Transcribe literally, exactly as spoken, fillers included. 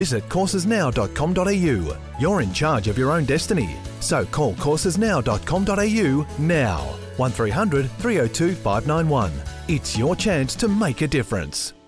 Visit courses now dot com dot a u. You're in charge of your own destiny. So call courses now dot com dot a u now. one three hundred three oh two five nine one. It's your chance to make a difference.